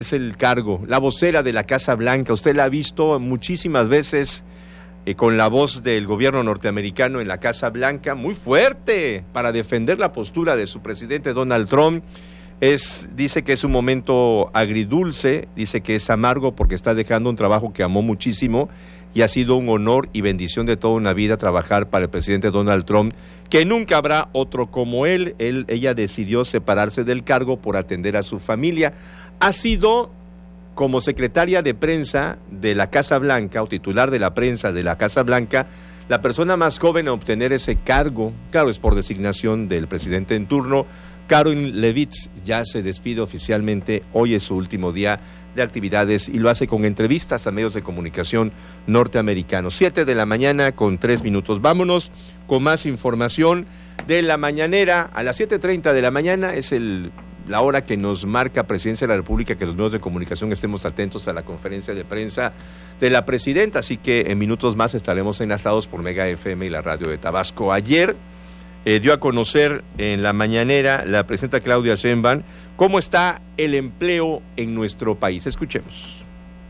Es el cargo, la vocera de la Casa Blanca. Usted la ha visto muchísimas veces con la voz del gobierno norteamericano en la Casa Blanca, muy fuerte para defender la postura de su presidente Donald Trump. Dice que es un momento agridulce, dice que es amargo porque está dejando un trabajo que amó muchísimo y ha sido un honor y bendición de toda una vida trabajar para el presidente Donald Trump, que nunca habrá otro como él. Ella decidió separarse del cargo por atender a su familia. Ha sido, como secretaria de prensa de la Casa Blanca, o titular de la prensa de la Casa Blanca, la persona más joven a obtener ese cargo. Claro, es por designación del presidente en turno. Karoline Leavitt ya se despide oficialmente. Hoy es su último día de actividades y lo hace con entrevistas a medios de comunicación norteamericanos. 7 de la mañana con 3 minutos. Vámonos con más información de la mañanera. A las 7:30 de la mañana es la hora que nos marca Presidencia de la República, que los medios de comunicación estemos atentos a la conferencia de prensa de la presidenta, así que en minutos más estaremos enlazados por Mega FM y la radio de Tabasco. Ayer dio a conocer en la mañanera la presidenta Claudia Sheinbaum cómo está el empleo en nuestro país. Escuchemos.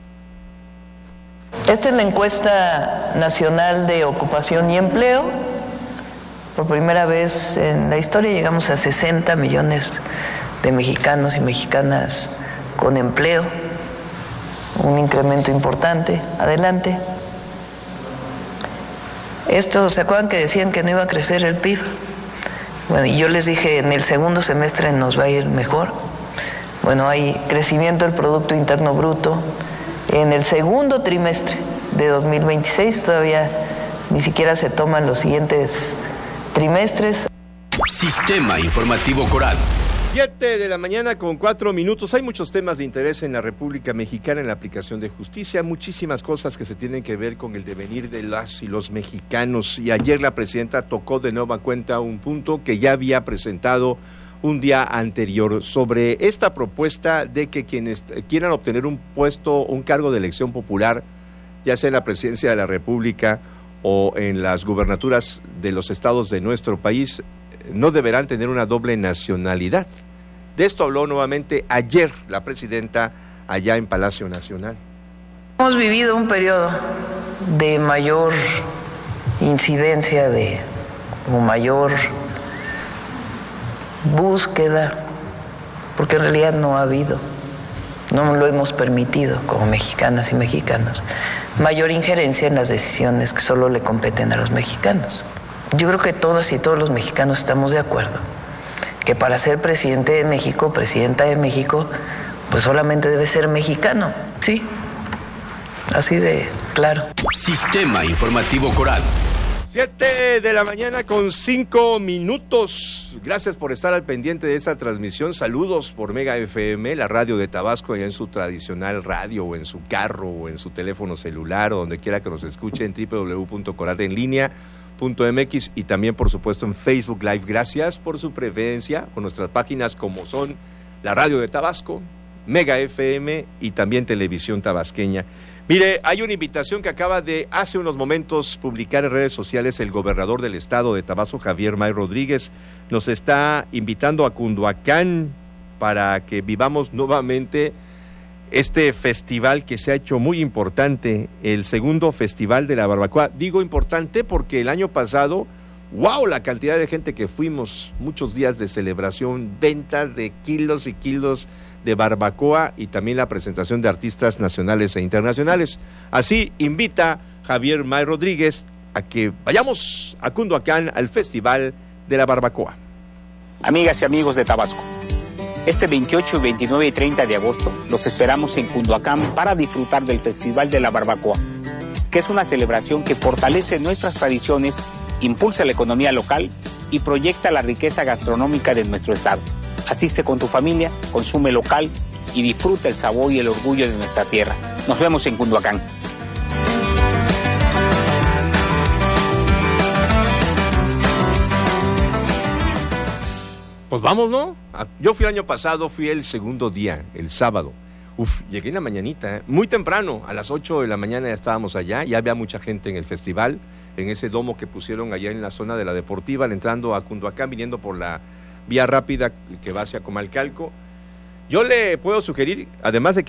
Esta es la encuesta nacional de ocupación y empleo. Por primera vez en la historia llegamos a 60 millones de mexicanos y mexicanas con empleo, un incremento importante. Adelante. ¿Se acuerdan que decían que no iba a crecer el PIB? Bueno, y yo les dije, en el segundo semestre nos va a ir mejor. Bueno, hay crecimiento del Producto Interno Bruto en el segundo trimestre de 2026, todavía ni siquiera se toman los siguientes trimestres. Sistema Informativo Coral. 7 de la mañana con 4 minutos. Hay muchos temas de interés en la República Mexicana en la aplicación de justicia, muchísimas cosas que se tienen que ver con el devenir de las y los mexicanos. Y ayer la presidenta tocó de nueva cuenta un punto que ya había presentado un día anterior sobre esta propuesta de que quienes quieran obtener un puesto, un cargo de elección popular, ya sea en la presidencia de la República o en las gubernaturas de los estados de nuestro país, no deberán tener una doble nacionalidad. De esto habló nuevamente ayer la presidenta allá en Palacio Nacional. Hemos vivido un periodo de mayor incidencia, o mayor búsqueda, porque en realidad no ha habido, no lo hemos permitido como mexicanas y mexicanos, mayor injerencia en las decisiones que solo le competen a los mexicanos. Yo creo que todas y todos los mexicanos estamos de acuerdo que para ser presidente de México, presidenta de México, pues solamente debe ser mexicano, ¿sí? Así de claro. Sistema Informativo Coral. 7 de la mañana con 5 minutos. Gracias por estar al pendiente de esta transmisión. Saludos por Mega FM, la radio de Tabasco, allá en su tradicional radio, o en su carro, o en su teléfono celular, o donde quiera que nos escuche, en www.coralenlinea.mx y también, por supuesto, en Facebook Live. Gracias por su preferencia con nuestras páginas como son la radio de Tabasco, Mega FM y también Televisión Tabasqueña. Mire, hay una invitación que acaba de hace unos momentos publicar en redes sociales el gobernador del estado de Tabasco, Javier May Rodríguez. Nos está invitando a Cunduacán para que vivamos nuevamente este festival que se ha hecho muy importante, el segundo festival de la barbacoa. Digo importante porque el año pasado, ¡wow!, la cantidad de gente que fuimos, muchos días de celebración, ventas de kilos y kilos de barbacoa y también la presentación de artistas nacionales e internacionales. Así invita Javier May Rodríguez a que vayamos a Cunduacán al Festival de la Barbacoa. Amigas y amigos de Tabasco, este 28, 29 y 30 de agosto los esperamos en Cunduacán para disfrutar del Festival de la Barbacoa, que es una celebración que fortalece nuestras tradiciones, impulsa la economía local y proyecta la riqueza gastronómica de nuestro estado. Asiste con tu familia, consume local y disfruta el sabor y el orgullo de nuestra tierra. Nos vemos en Cunduacán. Pues vamos, ¿no? Yo fui el año pasado, fui el segundo día, el sábado. Llegué en la mañanita, muy temprano, a las 8 de la mañana ya estábamos allá, ya había mucha gente en el festival, en ese domo que pusieron allá en la zona de la Deportiva, entrando a Cunduacán, viniendo por la vía rápida que va hacia Comalcalco. Yo le puedo sugerir, además de que